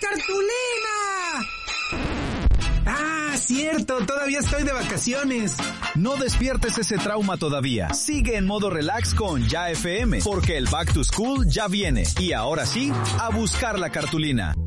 cartulina! ¡Ah, cierto! Todavía estoy de vacaciones. No despiertes ese trauma todavía. Sigue en modo relax con Ya FM, porque el Back to School ya viene. Y ahora sí, a buscar la cartulina.